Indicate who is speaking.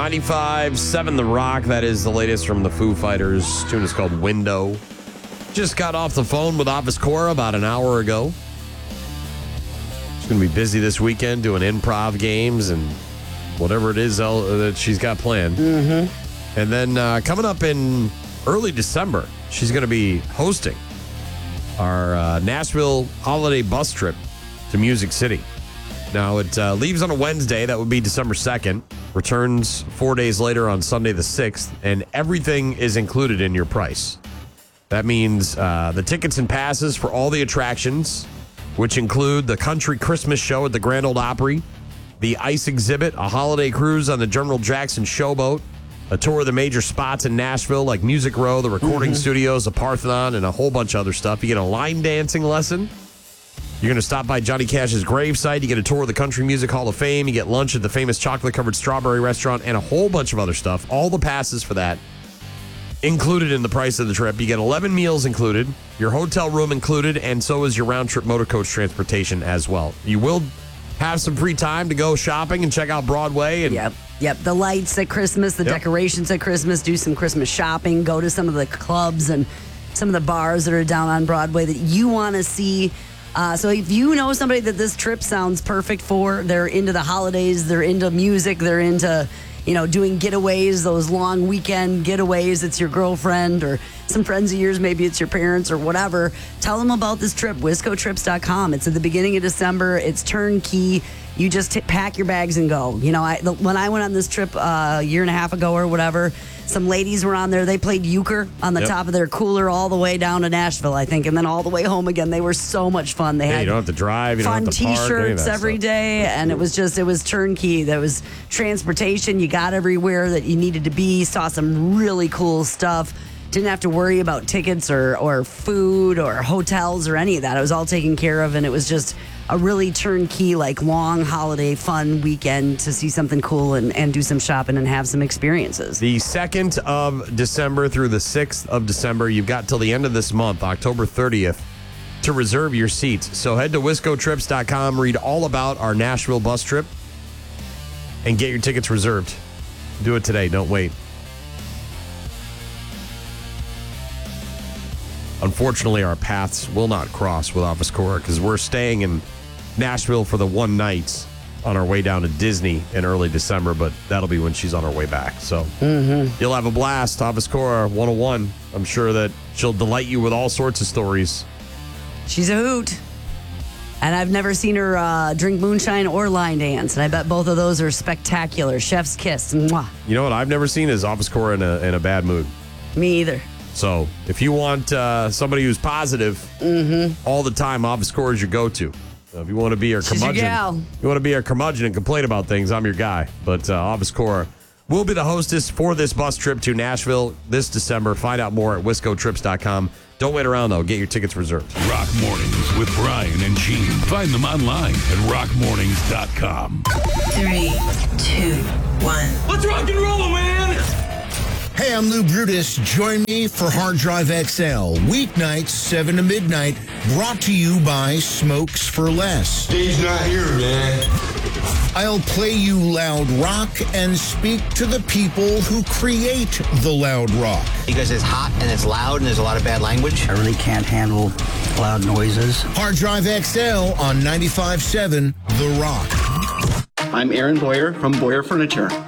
Speaker 1: 95.7 The Rock. That is the latest from the Foo Fighters. Tune is called Window. Just got off the phone with Office Cora about an hour ago. She's going to be busy this weekend doing improv games and whatever it is that she's got planned. Mm-hmm. And then coming up in early December, she's going to be hosting our Nashville holiday bus trip to Music City. Now, it leaves on a Wednesday. That would be December 2nd. Returns 4 days later on Sunday the 6th. And everything is included in your price. That means the tickets and passes for all the attractions, which include the Country Christmas Show at the Grand Ole Opry, the ice exhibit, a holiday cruise on the General Jackson Showboat, a tour of the major spots in Nashville like Music Row, the recording studios, the Parthenon, and a whole bunch of other stuff. You get a line dancing lesson. You're going to stop by Johnny Cash's gravesite. You get a tour of the Country Music Hall of Fame. You get lunch at the famous chocolate-covered strawberry restaurant and a whole bunch of other stuff. All the passes for that included in the price of the trip. You get 11 meals included, your hotel room included, and so is your round-trip motor coach transportation as well. You will have some free time to go shopping and check out Broadway. And
Speaker 2: Yep. The lights at Christmas, the decorations at Christmas, do some Christmas shopping, go to some of the clubs and some of the bars that are down on Broadway that you want to see. So if you know somebody that this trip sounds perfect for, they're into the holidays, they're into music, they're into, doing getaways, those long weekend getaways, it's your girlfriend or some friends of yours, maybe it's your parents or whatever, tell them about this trip, wiscotrips.com. It's at the beginning of December. It's turnkey. You just pack your bags and go. When I went on this trip a year and a half ago or whatever, some ladies were on there. They played euchre on the top of their cooler all the way down to Nashville, I think, and then all the way home again. They were so much fun. They had
Speaker 1: you don't have to drive. You
Speaker 2: fun
Speaker 1: don't have to park,
Speaker 2: T-shirts every day, and it was turnkey. There was transportation. You got everywhere that you needed to be. Saw some really cool stuff. Didn't have to worry about tickets or food or hotels or any of that. It was all taken care of, and it was just a really turnkey, long holiday fun weekend to see something cool and do some shopping and have some experiences.
Speaker 1: The 2nd of December through the 6th of December, you've got till the end of this month, October 30th, to reserve your seats. So head to wiscotrips.com, read all about our Nashville bus trip, and get your tickets reserved. Do it today. Don't wait. Unfortunately, our paths will not cross with Office Cora because we're staying in Nashville for the one night on our way down to Disney in early December, but that'll be when she's on her way back. So you'll have a blast. Office Cora 101. I'm sure that she'll delight you with all sorts of stories.
Speaker 2: She's a hoot. And I've never seen her drink moonshine or line dance. And I bet both of those are spectacular. Chef's kiss. Mwah.
Speaker 1: You know what I've never seen is Office Cora in a bad mood.
Speaker 2: Me either.
Speaker 1: So if you want somebody who's positive all the time, Office Cora is your go-to. If you want to be our curmudgeon, and complain about things, I'm your guy. But Office Cora will be the hostess for this bus trip to Nashville this December. Find out more at wiscotrips.com. Don't wait around, though. Get your tickets reserved.
Speaker 3: Rock Mornings with Brian and Gene. Find them online at rockmornings.com.
Speaker 4: 3, 2, 1.
Speaker 5: Let's rock and roll, man!
Speaker 6: Hey, I'm Lou Brutus. Join me for Hard Drive XL. Weeknights, 7 to midnight. Brought to you by Smokes for Less.
Speaker 5: He's not here, man.
Speaker 6: I'll play you loud rock and speak to the people who create the loud rock.
Speaker 7: Because it's hot and it's loud and there's a lot of bad language.
Speaker 8: I really can't handle loud noises.
Speaker 6: Hard Drive XL on 95.7 The Rock.
Speaker 9: I'm Aaron Boyer from Boyer Furniture.